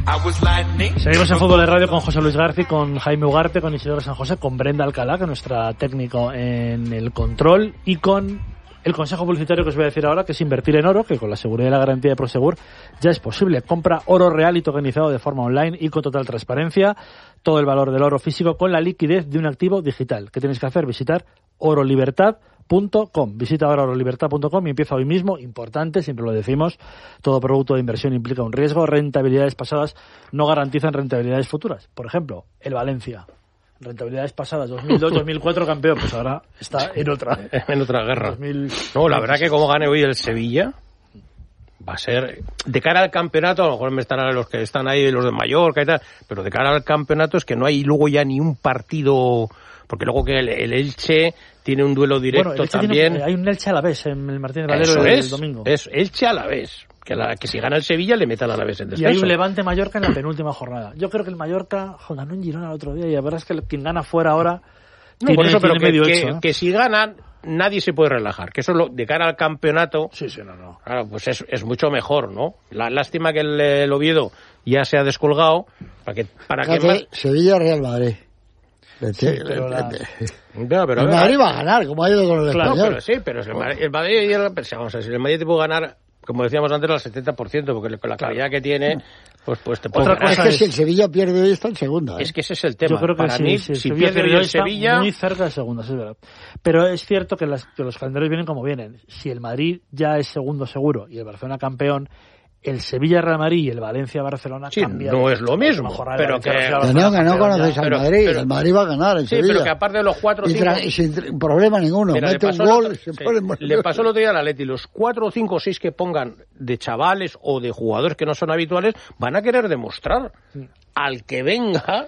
Seguimos en Fútbol de Radio con José Luis García, con Jaime Ugarte, con Isidoro San José, con Brenda Alcalá, que es nuestra técnico en el control, y con el consejo publicitario que os voy a decir ahora, que es invertir en oro, que con la seguridad y la garantía de Prosegur ya es posible. Compra oro real y tokenizado de forma online y con total transparencia. Todo el valor del oro físico con la liquidez de un activo digital. ¿Qué tienes que hacer? Visitar orolibertad.com. Visita ahora orolibertad.com y empieza hoy mismo. Importante, siempre lo decimos, todo producto de inversión implica un riesgo. Rentabilidades pasadas no garantizan rentabilidades futuras. Por ejemplo, el Valencia. Rentabilidades pasadas, 2002-2004 campeón, pues ahora está en otra. En otra guerra. No, la verdad que como gane hoy el Sevilla, va a ser, de cara al campeonato, a lo mejor me estarán los que están ahí, los de Mallorca y tal, pero de cara al campeonato es que no hay luego ya ni un partido, porque luego que el Elche tiene un duelo directo, bueno, también. Hay un Elche Alavés en el Martínez Valero el domingo. Es Elche Alavés. Que si gana el Sevilla le metan a la vez en descenso. Y hay un Levante Mallorca en la penúltima jornada. Yo creo que el Mallorca ganó en Girona el otro día y la verdad es que quien gana fuera ahora no, por eso, pero que si ganan nadie se puede relajar, que eso es de cara al campeonato. Sí, no. Claro, pues es mucho mejor, ¿no? La lástima que el Oviedo ya se ha descolgado para que más... Sevilla Real Madrid. Sí, pero el Madrid va a ganar, como ha ido con el Español. Pero sí, pero el Madrid vamos a decir, el Madrid te puede ganar, como decíamos antes, al 70%, porque con la calidad que tiene, pues te puede ganar. Es que si el Sevilla pierde hoy está en segunda. Es que ese es el tema. Yo creo que para mí, si pierde hoy el Sevilla... Está muy cerca de segunda, es verdad. Pero es cierto que los calendarios vienen como vienen. Si el Madrid ya es segundo seguro y el Barcelona campeón, el Sevilla-Real Madrid y el Valencia-Barcelona cambian. No es lo mismo, pero que... No conoces al Madrid, pero el Madrid va a ganar en Sevilla. Sí, pero que aparte de los 4 o 5... Y sin problema ninguno, mete un gol... Le pasó el otro día al Atleti, los 4, 5 o 6 que pongan de chavales o de jugadores que no son habituales, van a querer demostrar al que venga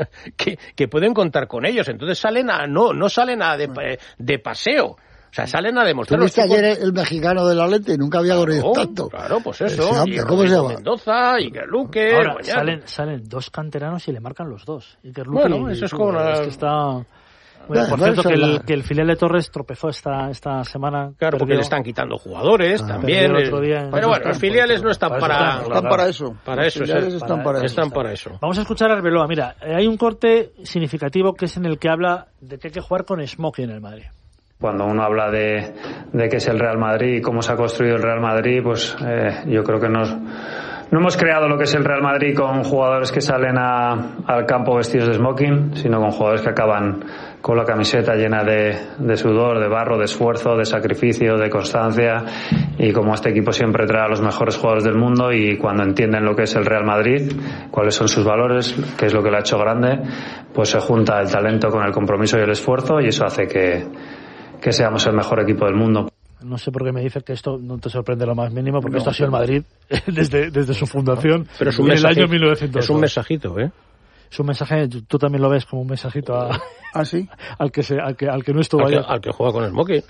que pueden contar con ellos. Entonces salen no salen de paseo. O sea, salen a demostrar. ¿Tuviste ayer el mexicano del Atleti? Nunca había corrido tanto. Claro, pues eso. Hombre, ¿cómo se llama? Mendoza, Iker Luque... Ahora, salen 2 canteranos y le marcan los 2. Iker Luque eso es como es que está... Bueno, por cierto, que el filial de Torres tropezó esta semana. Claro, porque le están quitando jugadores también. Pero bueno, los filiales no están para... Están para eso. Para eso. Están para eso. Vamos a escuchar a Arbeloa. Mira, hay un corte significativo que es en el que habla de que hay que jugar con Smoky en el Madrid. Cuando uno habla de qué es el Real Madrid y cómo se ha construido el Real Madrid, pues yo creo que no hemos creado lo que es el Real Madrid con jugadores que salen al campo vestidos de smoking, sino con jugadores que acaban con la camiseta llena de sudor, de barro, de esfuerzo, de sacrificio, de constancia, y como este equipo siempre trae a los mejores jugadores del mundo, y cuando entienden lo que es el Real Madrid, cuáles son sus valores, qué es lo que lo ha hecho grande, pues se junta el talento con el compromiso y el esfuerzo, y eso hace que seamos el mejor equipo del mundo. No sé por qué me dices que esto no te sorprende lo más mínimo, porque esto ha sido el Madrid desde su fundación, pero es en el año 1900. Es un mensajito, ¿eh? Es un mensaje, tú también lo ves como un mensajito ¿sí? al que no estuvo allá. Al que juega con el smoking.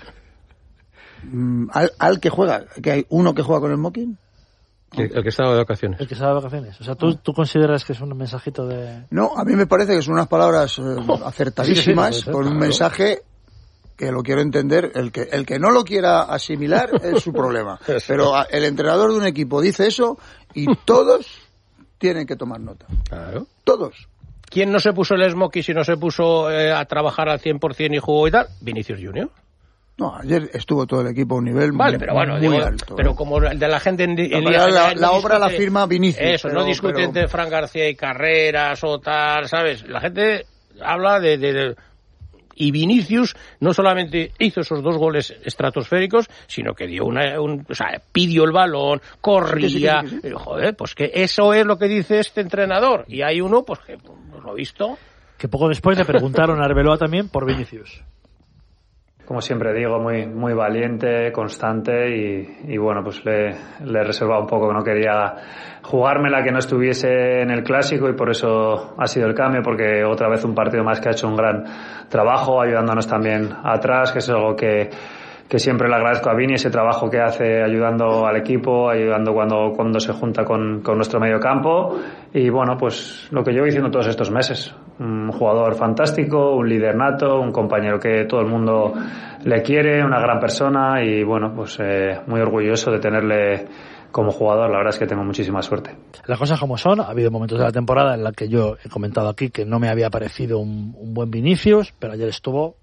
¿Al que juega? ¿Que hay uno que juega con el smoking? El que estaba de vacaciones. El que estaba de vacaciones. O sea, ¿tú consideras que es un mensajito de...? No, a mí me parece que son unas palabras acertadísimas, sí, con un mensaje que lo quiero entender. El que no lo quiera asimilar es su problema. Pero el entrenador de un equipo dice eso y todos tienen que tomar nota. Claro. Todos. ¿Quién no se puso el smoky si no se puso a trabajar al 100% y jugó y tal? Vinicius Junior. No, ayer estuvo todo el equipo a un nivel muy alto. Pero como de la gente la obra la firma Vinicius. Eso, no discute entre Fran García y Carreras o tal, ¿sabes? La gente habla de y Vinicius no solamente hizo esos 2 goles estratosféricos, sino que dio pidió el balón, corría. Sí. Joder, pues que eso es lo que dice este entrenador. Y hay uno, pues que lo he visto. Que poco después le preguntaron a Arbeloa también por Vinicius. Como siempre digo, muy, muy valiente, constante, y bueno, pues le he reservado un poco, que no quería jugármela que no estuviese en el Clásico, y por eso ha sido el cambio, porque otra vez un partido más que ha hecho un gran trabajo, ayudándonos también atrás, que es algo que siempre le agradezco a Vini, ese trabajo que hace ayudando al equipo, ayudando cuando se junta con nuestro medio campo, y bueno, pues lo que llevo diciendo todos estos meses, un jugador fantástico, un líder nato, un compañero que todo el mundo le quiere, una gran persona, y bueno, pues muy orgulloso de tenerle como jugador, la verdad es que tengo muchísima suerte. Las cosas como son, ha habido momentos de la temporada en la que yo he comentado aquí que no me había parecido un buen Vinicius, pero ayer estuvo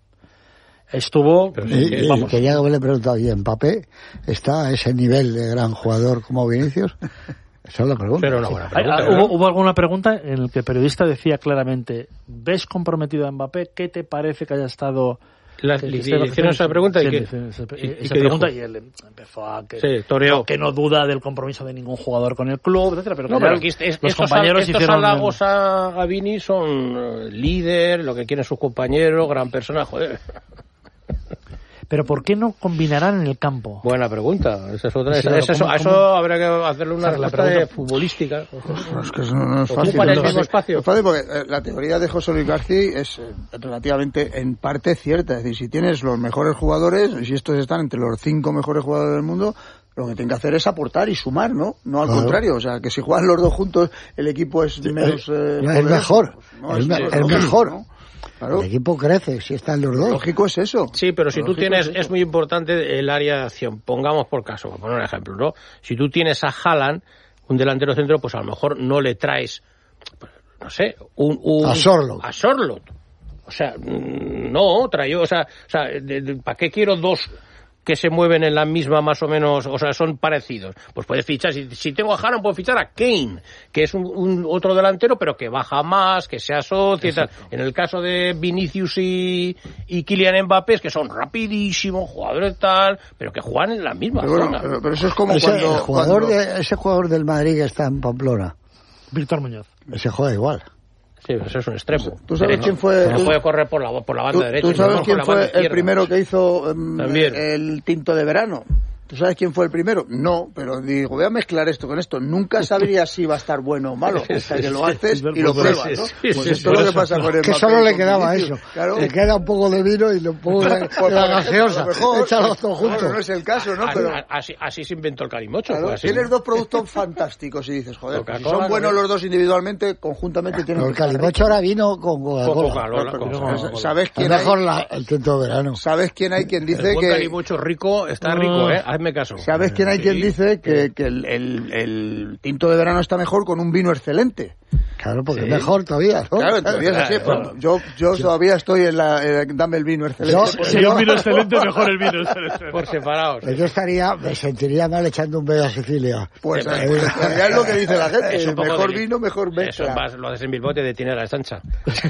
vamos. Que ya me le he preguntado, ¿y Mbappé está a ese nivel de gran jugador como Vinicius? Esa es la pregunta. Pero una buena pregunta. ¿Hubo alguna pregunta en la que el periodista decía claramente, ¿ves comprometido a Mbappé? ¿Qué te parece que haya estado... Le hicieron esa pregunta y y él empezó a que no duda del compromiso de ningún jugador con el club, etcétera, pero los compañeros estos halagos a Vini son líder, lo que quieren sus compañeros, gran persona, joder. Pero ¿por qué no combinarán en el campo? Buena pregunta. Esa es otra. Eso habría que hacerle una respuesta futbolística. Es que no es fácil. Ocupan el mismo espacio. Es fácil porque la teoría de José Luis García es relativamente, en parte, cierta. Es decir, si tienes los mejores jugadores, y si estos están entre los 5 mejores jugadores del mundo, lo que tienen que hacer es aportar y sumar, ¿no? No al contrario. O sea, que si juegan los dos juntos, el equipo es menos... es mejor. Pues no, es mejor, ¿no? Claro. El equipo crece si están los dos. Lógico es eso. Sí, pero si tú tienes, es muy importante el área de acción. Pongamos por caso, por poner un ejemplo, ¿no? Si tú tienes a Haaland, un delantero centro, pues a lo mejor no le traes, no sé, a Sorloth. A Sorloth. O sea, no, o sea, ¿para qué quiero dos que se mueven en la misma más o menos, o sea, son parecidos? Pues puedes fichar, si tengo a Haaland puedo fichar a Kane, que es un otro delantero, pero que baja más, que se asocia y tal. En el caso de Vinicius y Kylian Mbappé, que son rapidísimos, jugadores tal, pero que juegan en la misma zona. Pero eso es como ese jugador del Madrid que está en Pamplona, Víctor Muñoz, ese juega igual. Sí, eso es un extremo. ¿Tú sabes quién fue? No puede correr por la banda derecha. ¿Tú sabes quién fue el primero que hizo el tinto de verano? ¿Tú sabes quién fue el primero? No, pero digo, voy a mezclar esto con esto. Nunca sabrías si va a estar bueno o malo, hasta que lo haces y lo pruebas, ¿no? Pues esto es lo que pasa con el Mbappé. Que solo le quedaba eso. Claro. Le queda un poco de vino y un poco de la gaseosa. Échalo todo junto. Bueno, no es el caso, ¿no? Pero así se inventó el calimocho. Claro, pues tienes dos productos fantásticos y dices, joder, si son buenos los dos individualmente, conjuntamente tienen que estar. El calimocho ahora vino con Coca-Cola. ¿Sabes quién hay? Mejor el tinto de verano. ¿Sabes quién hay quien dice que... El calimocho rico está rico, Hazme caso. ¿Sabes quién hay quien dice que el tinto de verano está mejor con un vino excelente? Claro, porque es mejor todavía, ¿no? Claro, todavía es así. Yo todavía estoy en dame el vino excelente. Si un vino excelente, mejor el vino excelente. Por separados. Yo me sentiría mal echando un beso a Sicilia. Pues ya es lo que dice la gente. Mejor vino, mejor mezcla. Eso lo haces en Bilbao, te detiene a la estancha.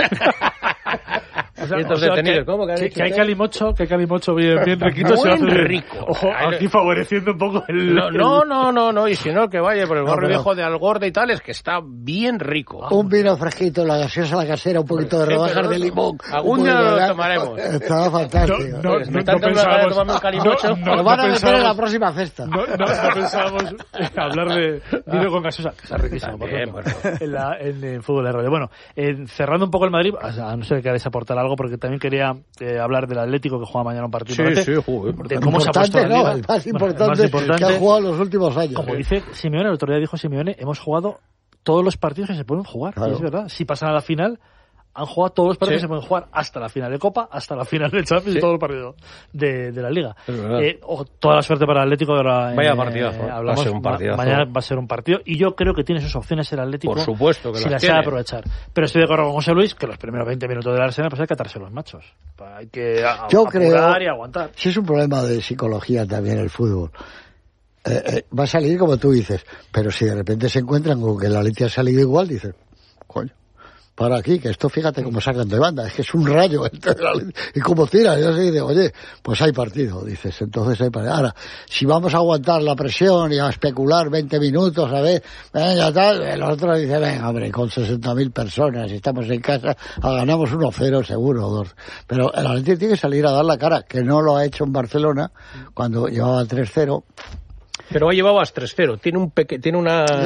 O sea, que hay calimocho bien riquito. Se hace rico. Ojo, aquí favoreciendo un poco el... No, y si no, que vaya por el barrio viejo de Algorda y tal, es que está bien rico. Un vino fresquito, la gaseosa, la casera, un poquito de rodajas de limón. Algún día lo tomaremos. Estaba fantástico. Me están dando ganas de tomarme un calimocho. Lo van a meter en la próxima cesta. No pensábamos hablar de vino con gaseosa, que está riquísimo, por cierto, en fútbol de rollo. Bueno, cerrando un poco el Madrid, a no ser que queráis aportar algo, porque también quería hablar del Atlético que juega mañana un partido. De cómo se ha puesto la Liga. El más importante que ha jugado en los últimos años. Como dice Simeone, el otro día dijo Simeone, hemos jugado todos los partidos que se pueden jugar. Claro. Es verdad. Si pasan a la final, han jugado todos los partidos que se pueden jugar, hasta la final de Copa, hasta la final de Champions y todos los partidos de la Liga. Toda la suerte para el Atlético. Ahora, vaya partidazo. Va a ser un partidazo. Mañana va a ser un partido y yo creo que tiene sus opciones el Atlético. Por supuesto que si las sabe aprovechar. Pero estoy de acuerdo con José Luis que los primeros 20 minutos del Arsenal pues hay que atarse los machos. Hay que apurar y aguantar. Si es un problema de psicología también el fútbol. Va a salir como tú dices, pero si de repente se encuentran con que el Atleti ha salido igual, dicen, coño, para aquí, que esto fíjate cómo sacan de banda, es que es un rayo y como tira, yo sé, digo, oye, pues hay partido, dices, entonces hay partido. Ahora, si vamos a aguantar la presión y a especular 20 minutos, a ver, venga, tal, el otro dice, venga, hombre, con 60.000 personas, estamos en casa, ganamos 1-0 seguro, 2. Pero el Atleti tiene que salir a dar la cara, que no lo ha hecho en Barcelona, cuando llevaba 3-0. Pero llevabas 3-0, tiene un pequeño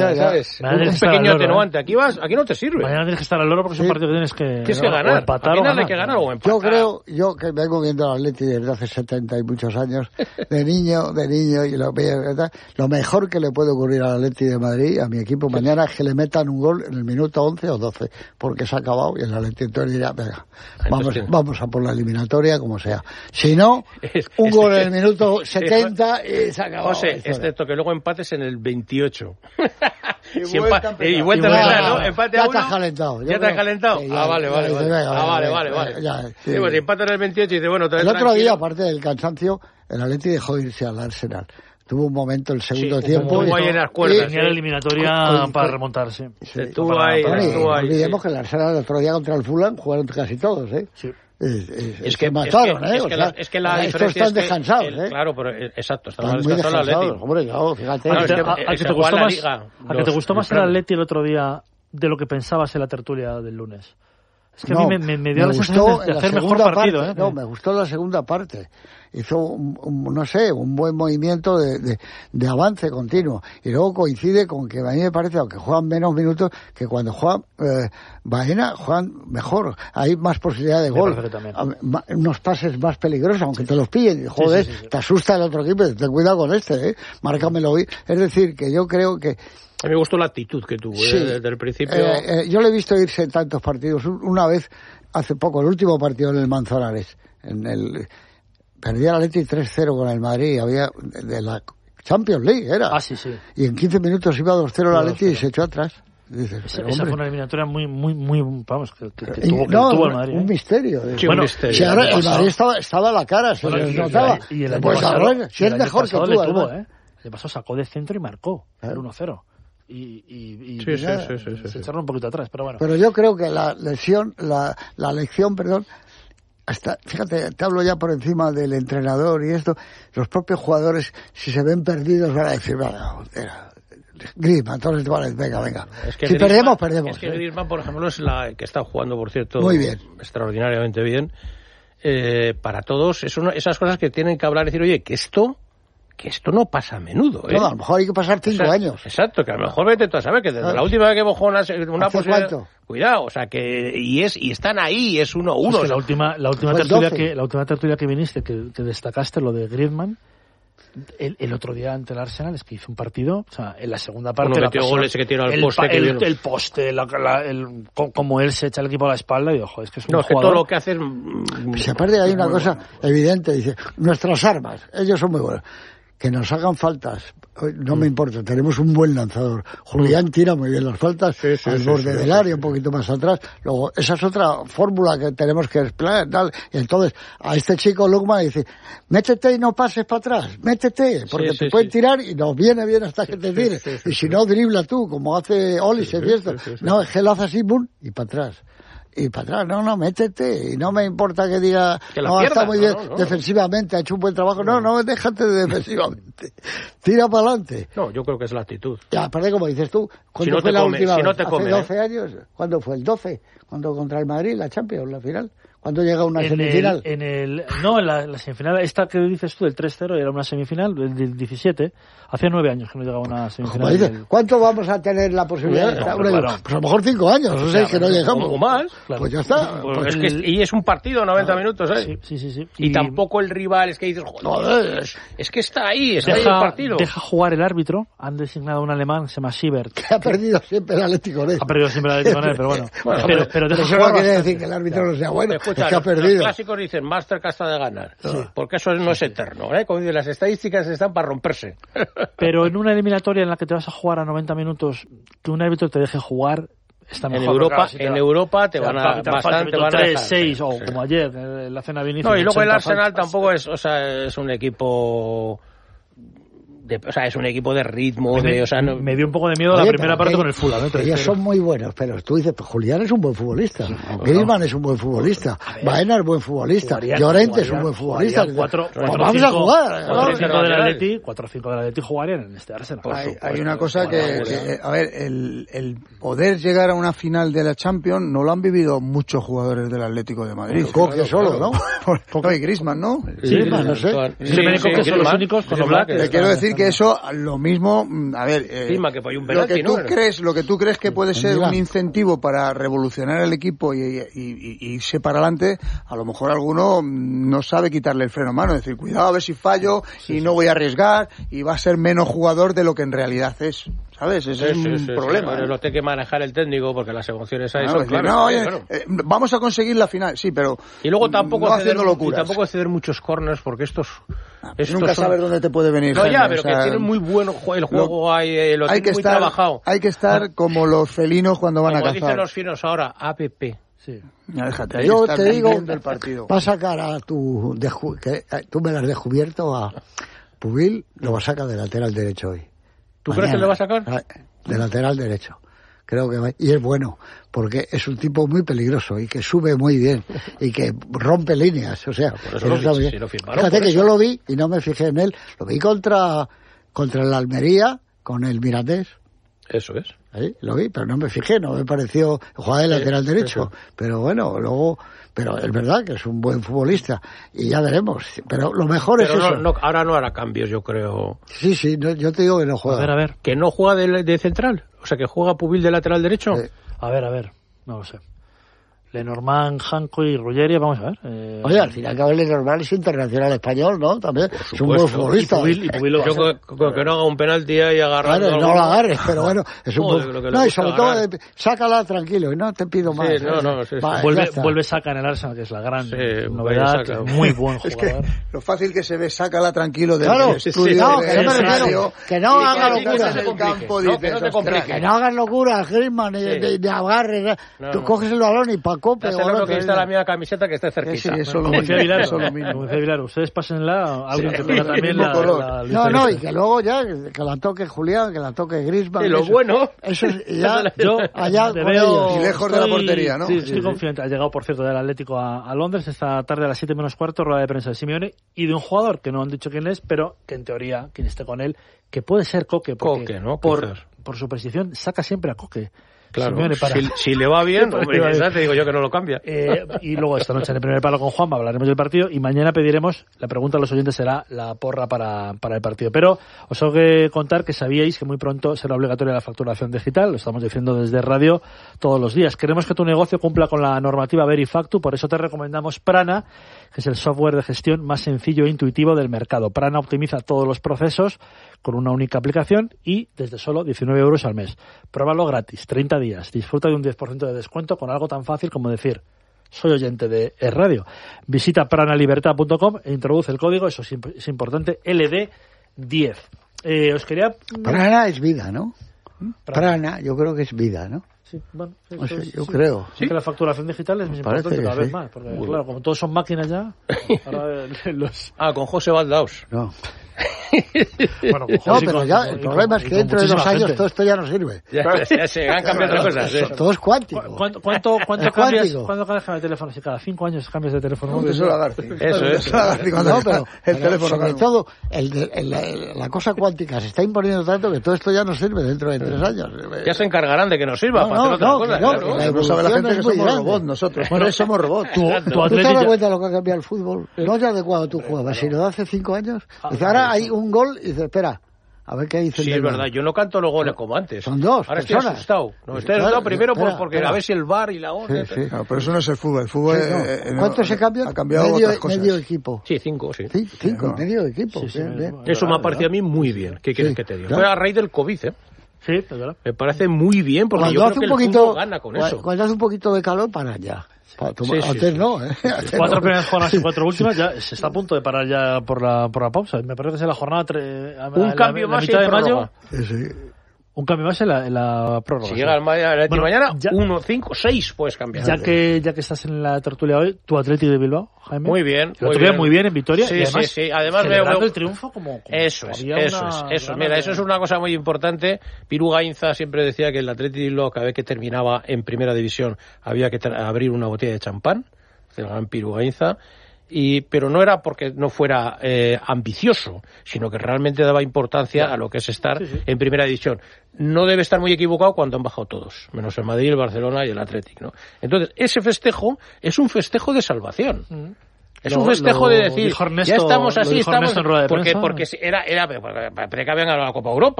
atenuante. Aquí no te sirve. Mañana tienes que estar al loro porque es un partido que tienes que ganar. O empatar o ganar. Que ganar o empatar. Yo que vengo viendo al Atleti desde hace 70 y muchos años, de niño, y lo mejor que le puede ocurrir al Atleti de Madrid, a mi equipo mañana, es que le metan un gol en el minuto 11 o 12, porque se ha acabado y el Atleti entonces dirá, venga, vamos a por la eliminatoria como sea. Si no, un gol en el minuto 70 y se ha acabado. José, este excepto que luego empates en el 28. Y vuelta a empezar. Y vuelta a empezar, ¿no? Empate a Ya uno. te has calentado. ¿Ya te has calentado? Sí, Vale. vale. Sí, pues si empate en el 28 y dice, bueno, El otro día, aparte del cansancio, el Atleti dejó irse al Arsenal. Tuvo un momento el segundo tiempo. Tuvo ahí en las cuerdas. Tenía la eliminatoria para remontarse. Estuvo ahí. No olvidemos que el Arsenal el otro día contra el Fulham jugaron casi todos, ¿eh? Sí. Es que mataron, ¿eh? Es que la estos diferencia están descansados, ¿eh? Claro, pero exacto, están Están muy descansados el descansados. Atleti. Hombre, claro, fíjate. Claro, es que ¿A que se te juega gustó la más, Liga, a que te gustó más el premios. Atleti el otro día de lo que pensabas en la tertulia del lunes? Es que No, a mí me dio la gustó sensación de en la hacer mejor segunda partido. parte. No, me gustó la segunda parte. Hizo, un buen movimiento de avance continuo. Y luego coincide con que a mí me parece, aunque juegan menos minutos, que cuando juegan Baena, juegan mejor. Hay más posibilidad de gol. Unos pases más peligrosos, aunque te los pillen. Y, joder, sí. Te asusta el otro equipo. Ten cuidado con este, márcamelo. Es decir, que yo creo que... A mí me gustó la actitud que tuvo, sí. Desde el principio. Yo le he visto irse en tantos partidos. Una vez, hace poco, el último partido en el Manzanares, perdía el Atleti 3-0 con el Madrid, había de la Champions League, era. Ah, sí. Y en 15 minutos iba 2-0 el Atleti y se echó atrás. Dices, esa fue una eliminatoria muy, vamos, que tuvo el Madrid. Un misterio. Sí, bueno, un misterio. Si ahora el Madrid estaba a la cara, se les notaba. Y el año pues pasado, ahora, si es mejor que tú, le tuvo, el pasado sacó de centro y marcó el 1-0. Y se echaron un poquito atrás, pero bueno. Pero yo creo que la lección, hasta, fíjate, te hablo ya por encima del entrenador y esto, los propios jugadores, si se ven perdidos, van a decir, Griezmann, entonces venga. Es que si perdemos. Es que Griezmann, por ejemplo, es la que está jugando, por cierto, muy bien, extraordinariamente bien. Para todos, esas cosas que tienen que hablar y decir, oye, que esto no pasa a menudo, ¿eh? No, a lo mejor hay que pasar 5 años. Exacto, que a lo mejor vete tú a saber que desde la última vez que bajó una posibilidad... ¿Cuánto? Cuidado, o sea, que y están ahí, es 1-1. Es que la última tertulia que viniste, que destacaste lo de Griezmann, el otro día ante el Arsenal, es que hizo un partido, o sea, en la segunda parte... metió goles que tiró al poste. El poste, como él se echa el equipo a la espalda, y ojo, es que es un jugador... que todo lo que hace es... Pues aparte hay una cosa evidente, dice, nuestras armas, ellos son muy buenos. Que nos hagan faltas, no me importa, tenemos un buen lanzador. Julián tira muy bien las faltas, al borde del área, un poquito más atrás. Luego, esa es otra fórmula que tenemos que explorar, tal. Y entonces, a este chico Lukman dice, métete y no pases para atrás, métete, porque te pueden tirar y nos viene bien hasta que te tire. Y si no, dribla tú, como hace Oli, No, es que lo hace así, boom, y para atrás. Y para atrás, no, métete, y no me importa que diga, está muy bien defensivamente, ha hecho un buen trabajo, no, déjate de defensivamente, tira para adelante. No, yo creo que es la actitud. Ya, aparte, como dices tú, ¿cuándo fue la última vez? ¿Hace 12 años? ¿Cuándo fue? ¿El 12? ¿Cuándo contra el Madrid, la Champions, la final? ¿Cuándo llega a una semifinal? En la semifinal, esta que dices tú, el 3-0, era una semifinal, del 17, hacía 9 años que no llegaba a una semifinal. ¿Cuánto vamos a tener la posibilidad? Pues a lo mejor 5 años, o sea, que no llegamos. O más. Claro. Pues ya está. Pues y es un partido 90 minutos, ¿eh? Sí. Y tampoco el rival es que dices, joder, es que está ahí el partido. Deja jugar el árbitro, han designado a un alemán, se llama Siebert. Que ha perdido siempre el Atlético de Madrid. Ha perdido siempre el Atlético de Madrid, pero bueno. Pero eso no quiere decir que el árbitro no sea bueno. Es que ha perdido. Los clásicos dicen Master casta de ganar, porque eso no es eterno, ¿eh? Como dicen, las estadísticas están para romperse. Pero en una eliminatoria en la que te vas a jugar a 90 minutos, que un árbitro te deje jugar, está mejor. En Europa te van a bastante, van a 3-6 o como ayer en la cena de inicio. No, y luego el Arsenal tampoco es un equipo... es un equipo de ritmo. Me dio un poco de miedo la primera parte con el Fulham. Ellos son muy buenos, pero tú dices, pues Julián es un buen futbolista, Griezmann es un buen futbolista, Baena es buen futbolista, Llorente es un buen futbolista. Vamos a jugar. 4-5 del Atleti jugarían en este Arsenal. Hay una cosa que, a ver, el poder llegar a una final de la Champions no lo han vivido muchos jugadores del Atlético de Madrid. Coque solo, ¿no? Y Griezmann, ¿no? Sí, no sé. Coque son los únicos con los blancos. Quiero decir que eso, lo mismo, a ver, lo que tú crees que puede ser un incentivo para revolucionar el equipo y irse para adelante, a lo mejor alguno no sabe quitarle el freno a mano, decir, cuidado a ver si fallo y no voy a arriesgar y va a ser menos jugador de lo que en realidad es. ¿sabes? Ese es un problema. Lo tiene que manejar el técnico porque las emociones ahí Claro, son claras. no, oye, vamos a conseguir la final, sí, pero y luego tampoco no ceder, haciendo locuras. y tampoco ceder muchos corners porque estos nunca sabes dónde te puede venir. No, Jaime, ya, pero o sea, que tienen muy bueno el juego, lo hay que muy estar, trabajado. Hay que estar como los felinos cuando van como a cazar. dicen los finos ahora, APP. Sí. Ya, déjate, ahí Yo estás te digo, viviendo el partido. va a sacar a tú me lo has descubierto a Pubil, lo va a sacar de lateral derecho hoy. ¿Tú crees que le va a sacar? De lateral derecho. Creo que va, y es bueno, porque es un tipo muy peligroso y que sube muy bien y que rompe líneas, o sea, por eso lo firmaron, fíjate que eso. yo lo vi y no me fijé en él, lo vi contra el Almería con el Mirandés. Eso es. ¿Sí? Lo vi, pero no me fijé, no me pareció jugar de lateral derecho. Pero bueno, luego, pero es verdad que es un buen futbolista y ya veremos. Pero lo mejor es eso. Ahora no hará cambios, yo creo. Sí, no, yo te digo que no juega. A ver. ¿Que no juega de central? O sea, que juega Pubil de lateral derecho. A ver, no lo sé. Lenormand, Janko y Ruggeri, vamos a ver. Oye, al final que Lenormand es internacional español, ¿no? También es un buen futbolista. Y Pubil lo va a Yo que no haga un penalti ahí agarrando. Claro, no lo agarres, pero bueno, es un buen... No, y sobre todo, agarrar. sácala tranquilo y no te pido más. Sí. Vuelve Saka en el Arsenal, que es la gran novedad. Saka. Muy buen Es jugador. que lo fácil que se ve, sácala tranquilo del Claro, estudio. no, que no me refiero, que no haga locuras. Que no te complique. Que no hagan locuras, Griezmann, ni agarres. Tú coges el balón y Pacope. Dáselo que está la mía camiseta que esté cerquita. Sí, eso lo Como decía mismo. Vilar, como decía Vilar, ustedes pásenla, alguien que tenga también la No, y que luego ya, que la toque Julián, que la toque Griezmann. Y lo bueno. Eso es, ya, Yo allá te con veo, ellos. Y lejos de la portería, ¿no? Sí, estoy confiante. Ha llegado, por cierto, del Atlético a Londres esta tarde a las 7:15, rueda de prensa de Simeone, y de un jugador que no han dicho quién es, pero que en teoría, quien esté con él, que puede ser Coque, porque Coque, ¿no? por su posición saca siempre a Coque. Claro, Simeone para... si le va bien, hombre, ya te digo yo que no lo cambia. Y luego esta noche en el primer palo con Juanma hablaremos del partido y mañana pediremos, la pregunta a los oyentes será la porra para el partido. Pero os tengo que contar que sabíais que muy pronto será obligatoria la facturación digital, lo estamos diciendo desde radio todos los días. Queremos que tu negocio cumpla con la normativa Verifactu, por eso te recomendamos Prana, que es el software de gestión más sencillo e intuitivo del mercado. Prana optimiza todos los procesos con una única aplicación y desde solo 19 euros al mes. Pruébalo gratis, 30 días. Disfruta de un 10% de descuento con algo tan fácil como decir soy oyente de Radio. Visita pranalibertad.com e introduce el código, eso es importante, LD10. Os quería... Prana es vida, ¿no? Prana, yo creo que es vida, ¿no? Sí, bueno, O sea, yo creo. Sí, que la facturación digital es más Parece importante cada que vez sí. más, porque claro, como todos son máquinas ya, ahora los... Con José Baldaos. No. Bueno, No, pero ya, el problema es que dentro de 2 años todo esto ya no sirve. Ya se han cambiado otras cosas. Todo es cuántico. ¿Cuánto Es cambias cuántico. ¿Cuánto cambias de teléfono? Si cada 5 años cambias de teléfono. No, eso es Lagarci. Eso es. Lagarci cuando No, está el teléfono. sobre claro. todo, la cosa cuántica se está imponiendo tanto que todo esto ya no sirve dentro de 3 años. Ya se encargarán de que nos sirva para hacer otra cosa. no, claro. la No sabe la gente evolución que es muy somos grande. robots nosotros. Bueno, somos robots. Tu ¿Tú te das Atlético... cuenta de lo que ha cambiado el fútbol? No ya de cuando tú jugabas, sino de hace 5 años. Dice, ahora hay un gol y dice, espera, a ver qué dice el Sí, es demás. verdad, yo no canto los goles como antes. Son 2 Ahora estoy personas. asustado. No, estoy Claro, asustado primero espera, porque espera. a ver si el VAR y la ONU... Sí. Claro, pero eso no es el fútbol. El fútbol No. ¿Cuánto se cambian? ha cambiado otras cosas. Medio equipo. Sí, 5, sí. 5, medio equipo. Sí, Bien, bien. Eso me ha parecido a mí muy bien. ¿Qué quieres que te diga? claro. Fue a raíz del COVID, ¿eh? Sí, es verdad. Me parece muy bien porque Cuando yo hace creo un que el poquito, fútbol gana con eso. cuando hace un poquito de calor, paran ya. Sí, Antes sí. no, ¿eh? Antes 4 no. primeras jornadas y 4 últimas, ya se está a punto de parar ya por la pausa. Me parece que es la jornada... Un cambio más y mitad de mayo. prórroga. Sí. Un cambio más en la prórroga. Si sí. llega el mañana, ya- 1, 5, 6 puedes cambiar. Ya que estás en la tertulia hoy, tu Atlético de Bilbao, Jaime. Muy bien. El otro día muy bien en Vitoria. Sí, y además, sí. Además celebrando veo- el triunfo como Eso es, había eso una es. gana Mira, de- eso es una cosa muy importante. Piru Gainza siempre decía que el Athletic de Bilbao, cada vez que terminaba en primera división, había que abrir una botella de champán. El gran Piru Gainza. Pero no era porque no fuera ambicioso, sino que realmente daba importancia a lo que es estar en primera división. No debe estar muy equivocado cuando han bajado todos, menos el Madrid, el Barcelona y el Athletic, ¿no? Entonces, ese festejo es un festejo de salvación. Es un festejo de decir, dijo Ernesto- ya estamos lo así, dijo estamos... Ernesto en rueda de porque prensa. era que habían ganado la Copa Europa.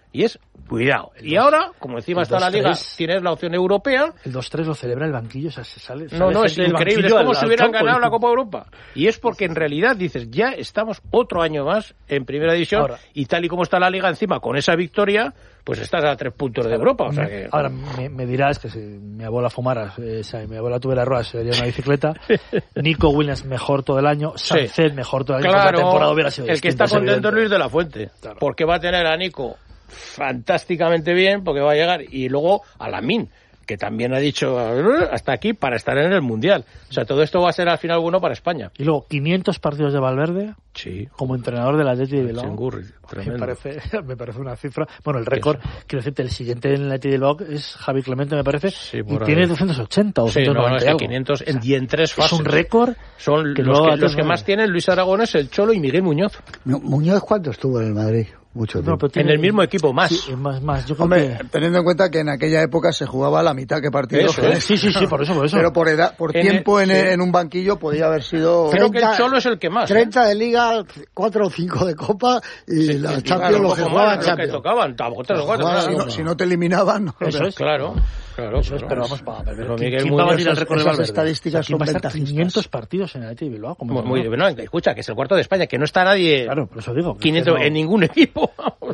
Y es cuidado. Y ahora, como encima está la Liga, tienes la opción europea. El 2-3 lo celebra el banquillo, o sea, se sale. No, es increíble, es como si hubieran ganado la Copa Europa. Y es porque en realidad dices, ya estamos otro año más en Primera División, ahora, y tal y como está la Liga encima, con esa victoria, pues estás a 3 puntos de Europa. O sea que... Ahora me dirás que si mi abuela fumara, si mi abuela tuviera ruedas, sería una bicicleta. Nico Williams mejor todo el año, Sánchez mejor todo el año. Claro, la temporada hubiera sido el que está contento es Luis de la Fuente, claro, porque va a tener a Nico fantásticamente bien, porque va a llegar, y luego a Lamine, que también ha dicho hasta aquí para estar en el Mundial. O sea, todo esto va a ser al final bueno para España. Y luego 500 partidos de Valverde, sí, como entrenador del Atleti de Bilbao. Me parece una cifra. Bueno, el récord, quiero decirte, el siguiente en el Atleti de Bilbao es Javi Clemente, me parece, y tiene 280 o 290 algo. 500 y en 3 fases. Es un récord. Son los que más tienen Luis Aragonés, el Cholo y Miguel Muñoz. ¿Muñoz cuánto estuvo en el Madrid? Mucho tiempo. En el mismo equipo, más. Sí, más. Yo Hombre, teniendo en cuenta que en aquella época se jugaba la mitad que partidos. Sí, por eso. Pero por edad, por tiempo en un banquillo podía haber sido... Creo que el Cholo es el que más. 30 de Liga, 4 o 5 de Copa y la Champions, lo que jugaban Champions. Que tocaban, 3 o 4. Si no te eliminaban... No, eso es, claro. Pero vamos para ver. ¿Quién va a batir el récord de Valverde? Estadísticas son ventajistas. 500 partidos en el Atleti de Bilbao. Muy bien. Escucha, que es el cuarto de España, que no está nadie... Claro, por eso digo. 500 en ningún equipo.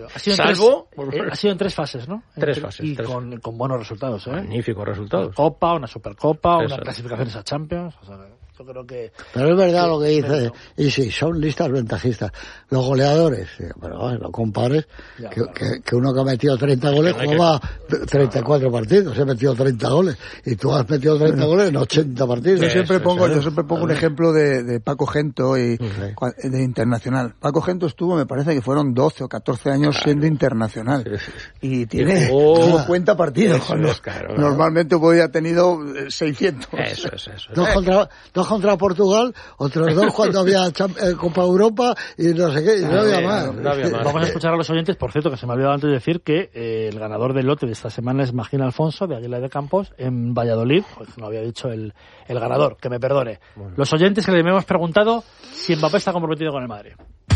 Ha sido en 3 fases, ¿no? 3 fases. Y con buenos resultados, ¿eh? Magníficos resultados. Una Copa, una Supercopa, una clasificaciones a Champions. O sea, yo creo que... Pero es verdad lo que dice, y sí, son listas ventajistas. Los goleadores, pero no compares, que uno que ha metido 30 goles jugaba 34 partidos, he metido 30 goles, y tú has metido 30 goles en 80 partidos. Yo siempre pongo un ejemplo de Paco Gento y de internacional. Paco Gento estuvo, me parece que fueron 12 o 14 años siendo internacional. Y tiene 50 partidos. Normalmente podía tenido 600. Eso. Dos contra Portugal, otros 2 cuando había Copa Europa y no sé qué, y no había más. Vamos a escuchar a los oyentes, por cierto, que se me ha olvidado antes de decir que el ganador del lote de esta semana es Magín Alfonso, de Águila de Campos, en Valladolid. Pues no había dicho el ganador, que me perdone. Bueno. Los oyentes que le hemos preguntado si Mbappé está comprometido con el Madrid.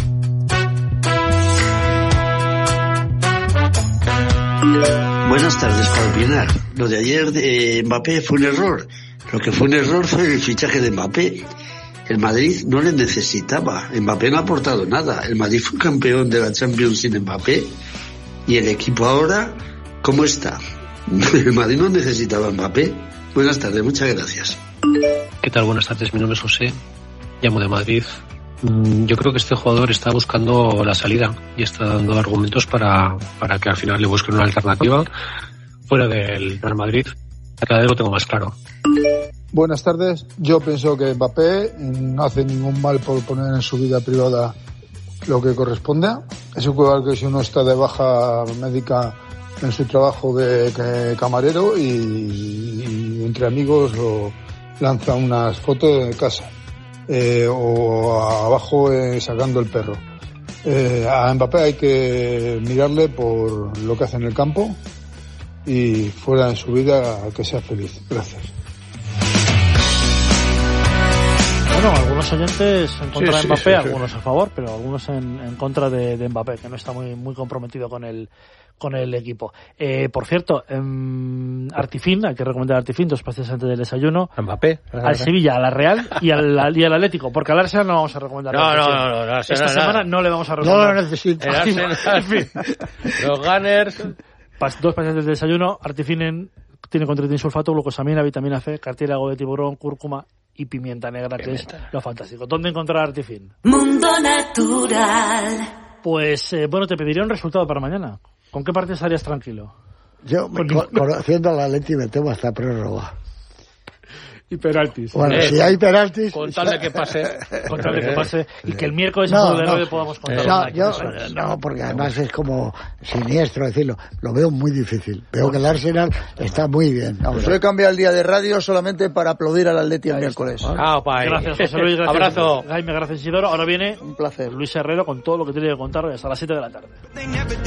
Buenas tardes, para opinar. Lo de ayer de Mbappé fue un error. Lo que fue un error fue el fichaje de Mbappé. El Madrid no le necesitaba. Mbappé no ha aportado nada. El Madrid fue campeón de la Champions sin Mbappé. Y el equipo ahora, ¿cómo está? El Madrid no necesitaba Mbappé. Buenas tardes, muchas gracias. ¿Qué tal? Buenas tardes, mi nombre es José. Llamo de Madrid. Yo creo que este jugador está buscando la salida y está dando argumentos para que al final le busquen una alternativa fuera del Real Madrid. Cada vez lo tengo más claro. Buenas tardes. Yo pienso que Mbappé no hace ningún mal por poner en su vida privada lo que corresponde. Es igual que si uno está de baja médica en su trabajo de camarero y entre amigos o lanza unas fotos de casa o abajo sacando el perro. A Mbappé hay que mirarle por lo que hace en el campo y fuera en su vida que sea feliz. Gracias. Bueno, algunos oyentes en contra de Mbappé, algunos a favor, pero algunos en contra de Mbappé, que no está muy comprometido con el equipo. Por cierto, Artifin, hay que recomendar a Artifin 2 partidos antes del desayuno. A Mbappé. Al Sevilla, a la Real y al Atlético, porque al Arsenal no vamos a recomendar. No, esta semana no le vamos a recomendar. No lo necesito. En fin, los Gunners. 2 partidos antes del desayuno. Artifin tiene contra sulfato, glucosamina, vitamina C, cartílago de tiburón, cúrcuma y pimienta negra, que es lo fantástico. ¿Dónde encontrar Artifin? Mundo Natural. Pues, bueno, te pediría un resultado para mañana. ¿Con qué parte estarías tranquilo? Yo, conociendo a la Atleti, me temo hasta prórroga. Y penaltis. Bueno, si hay penaltis... Con tal de que pase. Y que el miércoles podamos contar. No, porque además es como siniestro decirlo. Lo veo muy difícil. Veo que el Arsenal está muy bien. Yo he cambiado el día de radio solamente para aplaudir al Atleti el miércoles. Gracias, José Luis. Gracias, abrazo. Jaime, gracias, Isidoro. Ahora viene un placer. Luis Herrero con todo lo que tiene que contar hasta las 7 de la tarde.